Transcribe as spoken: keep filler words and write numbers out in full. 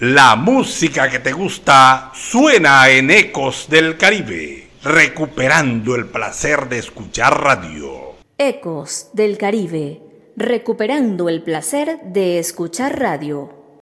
La música que te gusta suena en Ecos del Caribe, recuperando el placer de escuchar radio. Ecos del Caribe, recuperando el placer de escuchar radio.